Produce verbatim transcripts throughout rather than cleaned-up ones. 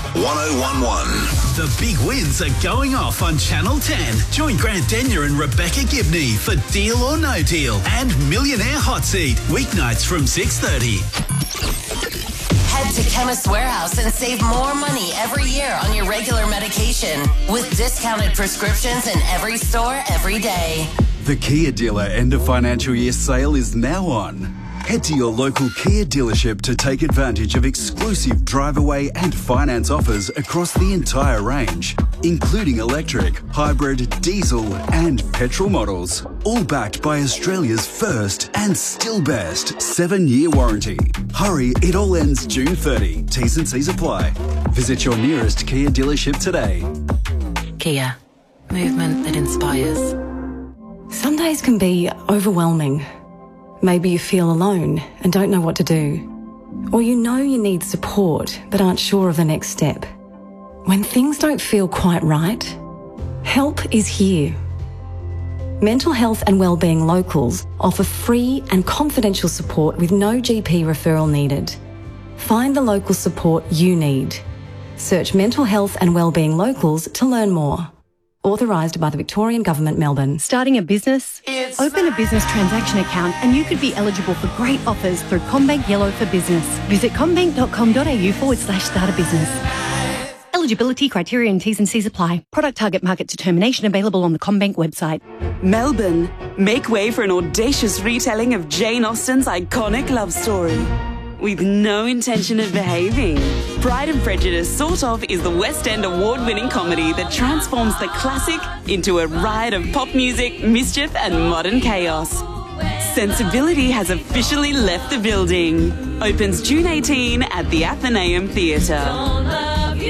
one oh one one. The big wins are going off on Channel ten. Join Grant Denyer and Rebecca Gibney for Deal or No Deal and Millionaire Hot Seat, weeknights from six thirty. Head to Chemist Warehouse and save more money every year on your regular medication with discounted prescriptions in every store every day. The Kia Dealer End of Financial Year sale is now on. Head to your local Kia dealership to take advantage of exclusive drive-away and finance offers across the entire range, including electric, hybrid, diesel and petrol models, all backed by Australia's first and still best seven-year warranty. Hurry, it all ends June thirtieth. T's and C's apply. Visit your nearest Kia dealership today. Kia. Movement that inspires. Some days can be overwhelming. Maybe you feel alone and don't know what to do. Or you know you need support but aren't sure of the next step. When things don't feel quite right, help is here. Mental Health and Wellbeing Locals offer free and confidential support with no G P referral needed. Find the local support you need. Search Mental Health and Wellbeing Locals to learn more. Authorised by the Victorian Government, Melbourne. Starting a business? It's Open a business transaction account and you could be eligible for great offers through CommBank Yellow for Business. Visit commbank.com.au forward slash start a business. Eligibility criteria and T's and C's apply. Product target market determination available on the CommBank website. Melbourne, make way for an audacious retelling of Jane Austen's iconic love story. With no intention of behaving. Pride and Prejudice Sort Of is the West End award-winning comedy that transforms the classic into a riot of pop music, mischief and modern chaos. Sensibility has officially left the building. Opens June eighteenth at the Athenaeum Theatre.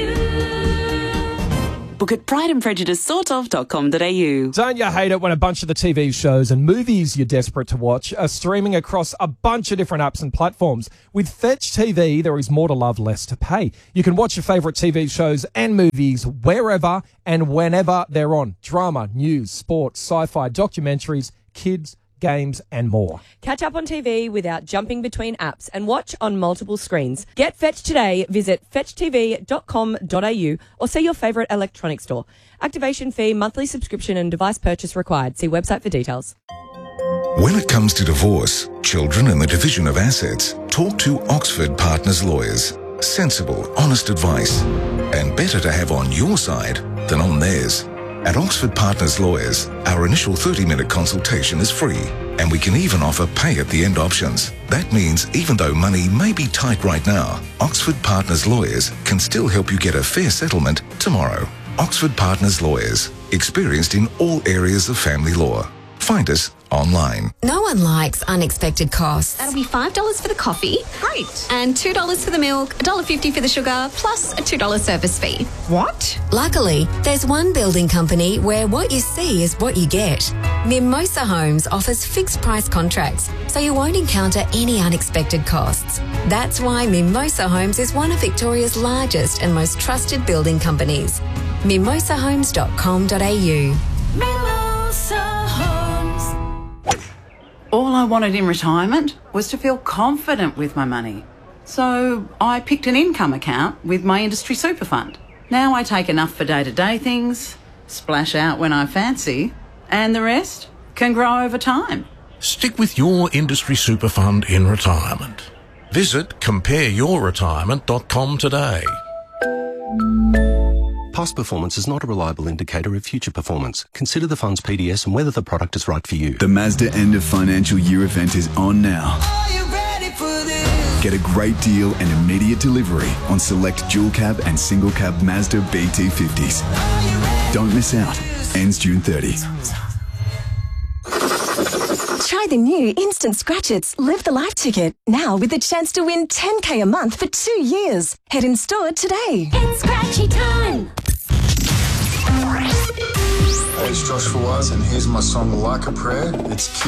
Book at pride and prejudice sort of dot com dot a u. Don't you hate it when a bunch of the T V shows and movies you're desperate to watch are streaming across a bunch of different apps and platforms? With Fetch T V, there is more to love, less to pay. You can watch your favourite T V shows and movies wherever and whenever they're on. Drama, news, sport, sci-fi, documentaries, kids, games and more. Catch up on T V without jumping between apps and watch on multiple screens. Get Fetch today. Visit fetch t v dot com dot a u or see your favourite electronics store. Activation fee, monthly subscription and device purchase required. See website for details. When it comes to divorce, children and the division of assets, talk to Oxford Partners Lawyers. Sensible, honest advice. And better to have on your side than on theirs. At Oxford Partners Lawyers, our initial thirty-minute consultation is free, and we can even offer pay-at-the-end options. That means even though money may be tight right now, Oxford Partners Lawyers can still help you get a fair settlement tomorrow. Oxford Partners Lawyers, experienced in all areas of family law. Find us online. No one likes unexpected costs. That'll be five dollars for the coffee. Great. And two dollars for the milk, one dollar fifty for the sugar, plus a two dollars service fee. What? Luckily, there's one building company where what you see is what you get. Mimosa Homes offers fixed price contracts, so you won't encounter any unexpected costs. That's why Mimosa Homes is one of Victoria's largest and most trusted building companies. mimosa homes dot com dot a u. Mimosa Homes. All I wanted in retirement was to feel confident with my money. So I picked an income account with my industry super fund. Now I take enough for day-to-day things, splash out when I fancy, and the rest can grow over time. Stick with your industry super fund in retirement. Visit compare your retirement dot com today. Past performance is not a reliable indicator of future performance. Consider the fund's P D S and whether the product is right for you. The Mazda End of Financial Year event is on now. Are you ready for this? Get a great deal and immediate delivery on select dual cab and single cab Mazda B T fifties. Don't miss out. Ends June thirtieth. Try the new Instant Scratch-Its Live the Life ticket, now with the chance to win ten K a month for two years. Head in store today. It's scratchy time. Hey, it's Josh Fawaz, and here's my song Like a Prayer. It's